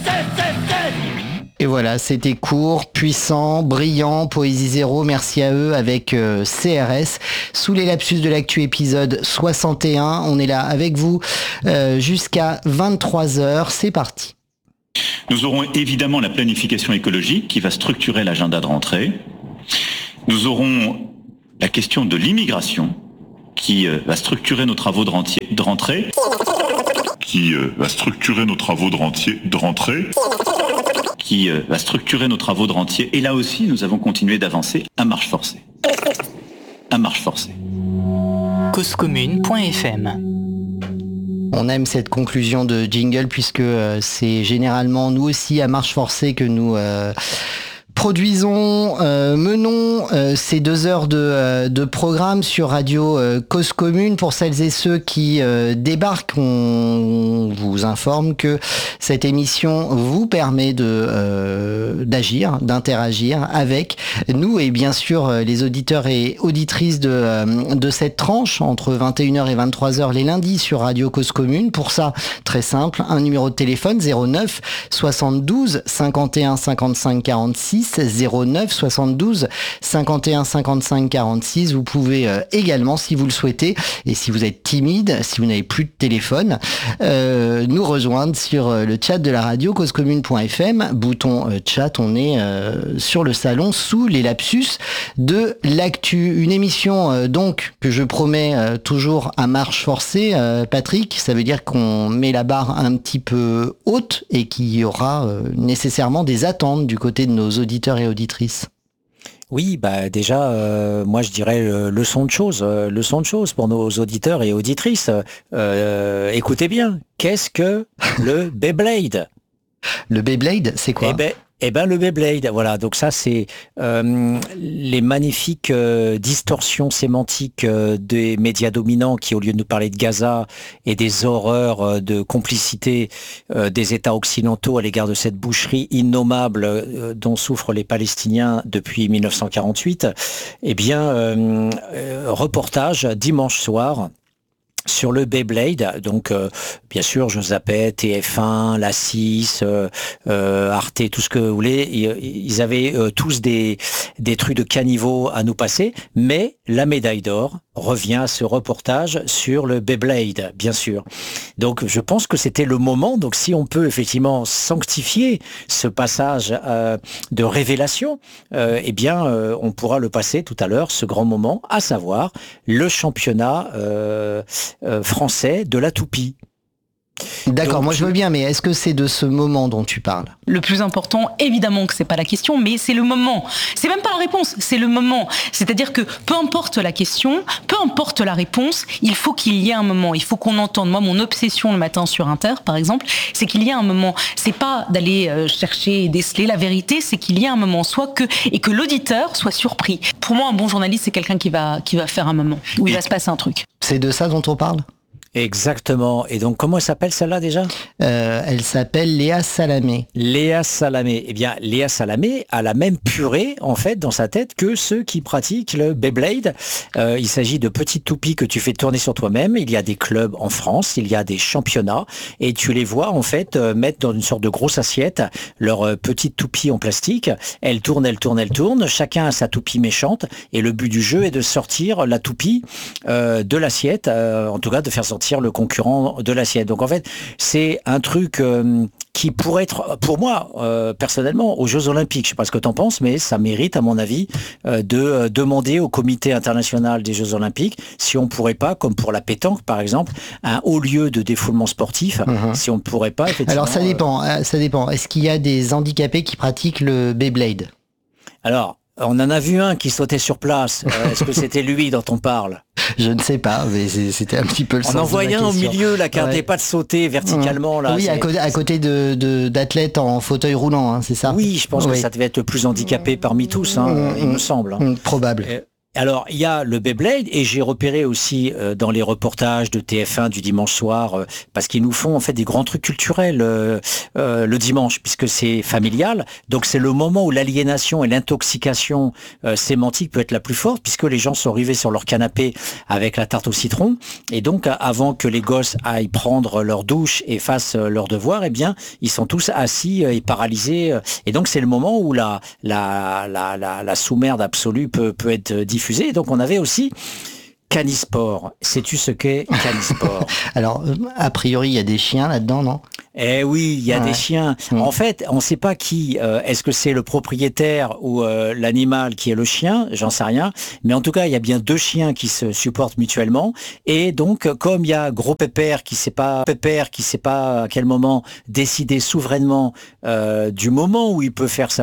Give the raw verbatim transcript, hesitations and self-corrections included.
Et voilà, c'était court, puissant, brillant, Poésie Zéro, merci à eux avec euh, C R S. Sous les lapsus de l'actu épisode soixante et un, on est là avec vous euh, jusqu'à vingt-trois heures, c'est parti. Nous aurons évidemment la planification écologique qui va structurer l'agenda de rentrée. Nous aurons la question de l'immigration qui euh, va structurer nos travaux de, rentier, de rentrée. Qui euh, va structurer nos travaux de, rentier, de rentrée. qui euh, va structurer nos travaux de rentier. Et là aussi, nous avons continué d'avancer à marche forcée. À marche forcée. cause commune point f m. On aime cette conclusion de jingle puisque euh, c'est généralement nous aussi à marche forcée que nous... Euh Produisons, euh, menons euh, ces deux heures de, euh, de programme sur Radio euh, Cause Commune. Pour celles et ceux qui euh, débarquent, on vous informe que cette émission vous permet de euh, d'agir, d'interagir avec nous et bien sûr les auditeurs et auditrices de, euh, de cette tranche entre vingt et une heures et vingt-trois heures les lundis sur Radio Cause Commune. Pour ça, très simple, un numéro de téléphone zéro neuf soixante-douze cinquante et un cinquante-cinq quarante-six zéro neuf soixante-douze cinquante et un cinquante-cinq quarante-six. Vous pouvez euh, également, si vous le souhaitez, et si vous êtes timide, si vous n'avez plus de téléphone, euh, nous rejoindre sur euh, le chat de la radio cause commune point f m. Bouton euh, chat, on est euh, sur le salon sous les lapsus de l'actu. Une émission euh, donc que je promets euh, toujours à marche forcée. Euh, Patrick, ça veut dire qu'on met la barre un petit peu haute et qu'il y aura euh, nécessairement des attentes du côté de nos auditeurs et auditrices. Oui, bah déjà, euh, moi je dirais euh, leçon de choses, euh, leçon de choses pour nos auditeurs et auditrices. Euh, écoutez bien, qu'est-ce que le Beyblade ? Le Beyblade, c'est quoi ? Eh ben, Eh ben le Beyblade, voilà. Donc ça c'est euh, les magnifiques euh, distorsions sémantiques euh, des médias dominants qui, au lieu de nous parler de Gaza et des horreurs euh, de complicité euh, des États occidentaux à l'égard de cette boucherie innommable euh, dont souffrent les Palestiniens depuis mille neuf cent quarante-huit, eh bien euh, euh, reportage dimanche soir sur le Beyblade. Donc euh, bien sûr je zappais T F un, la six, euh, euh, Arte, tout ce que vous voulez. Ils, ils avaient euh, tous des, des trucs de caniveau à nous passer, mais la médaille d'or revient à ce reportage sur le Beyblade, bien sûr. Donc je pense que c'était le moment, donc si on peut effectivement sanctifier ce passage euh, de révélation, euh, eh bien euh, on pourra le passer tout à l'heure, ce grand moment, à savoir le championnat euh, euh, français de la toupie. D'accord, Donc, moi je veux bien, mais est-ce que c'est de ce moment dont tu parles ? Le plus important, évidemment que c'est pas la question, mais c'est le moment. C'est même pas la réponse, c'est le moment. C'est-à-dire que peu importe la question, peu importe la réponse, il faut qu'il y ait un moment. Il faut qu'on entende. Moi, mon obsession le matin sur Inter, par exemple, c'est qu'il y ait un moment. C'est pas d'aller euh, chercher et déceler la vérité, c'est qu'il y ait un moment, soit que et que l'auditeur soit surpris. Pour moi, un bon journaliste, c'est quelqu'un qui va qui va faire un moment où il va se passer un truc. C'est de ça dont on parle ? Exactement. Et donc, comment elle s'appelle celle-là déjà ? euh, Elle s'appelle Léa Salamé. Léa Salamé. Eh bien, Léa Salamé a la même purée, en fait, dans sa tête que ceux qui pratiquent le Beyblade. Euh, il s'agit de petites toupies que tu fais tourner sur toi-même. Il y a des clubs en France, il y a des championnats, et tu les vois, en fait, euh, mettre dans une sorte de grosse assiette leurs euh, petites toupies en plastique. Elles tournent, elles tournent, elles tournent. Chacun a sa toupie méchante, et le but du jeu est de sortir la toupie euh, de l'assiette, euh, en tout cas de faire sortir le concurrent de l'assiette. Donc en fait, c'est un truc euh, qui pourrait être, pour moi, euh, personnellement, aux Jeux Olympiques. Je sais pas ce que t'en penses, mais ça mérite, à mon avis, euh, de euh, demander au Comité international des Jeux Olympiques si on pourrait pas, comme pour la pétanque par exemple, un haut lieu de défoulement sportif, mmh. si on pourrait pas effectivement... Alors ça dépend, euh... ça dépend. Est-ce qu'il y a des handicapés qui pratiquent le Beyblade ? Alors, on en a vu un qui sautait sur place. Euh, est-ce que c'était lui dont on parle ? Je ne sais pas, mais c'était un petit peu le sens de la question. On en voyait un au milieu, là, qui n'arrêtait ouais. pas de sauter verticalement. Là, oui, à côté, à côté de, de, d'athlètes en fauteuil roulant, hein, c'est ça ? Oui, je pense oui. que ça devait être le plus handicapé parmi tous, hein, mmh, il me semble. Mmh, probable. Et, Alors, il y a le Beyblade et j'ai repéré aussi euh, dans les reportages de T F un du dimanche soir, euh, parce qu'ils nous font en fait des grands trucs culturels euh, euh, le dimanche, puisque c'est familial. Donc, c'est le moment où l'aliénation et l'intoxication euh, sémantique peut être la plus forte, puisque les gens sont arrivés sur leur canapé avec la tarte au citron. Et donc, avant que les gosses aillent prendre leur douche et fassent leurs devoirs, eh bien, ils sont tous assis et paralysés. Et donc, c'est le moment où la, la, la, la, la sous-merde absolue peut, peut être diffusée. Et donc on avait aussi Canisport. Sais-tu ce qu'est Canisport? Alors, a priori, il y a des chiens là-dedans, non? Eh oui, il y a ouais. des chiens. Mmh. En fait, on ne sait pas qui. Euh, est-ce que c'est le propriétaire ou euh, l'animal qui est le chien? J'en sais rien. Mais en tout cas, il y a bien deux chiens qui se supportent mutuellement. Et donc, comme il y a Gros Pépère qui sait pas, Pépère qui sait pas à quel moment décider souverainement euh, du moment où il peut faire sa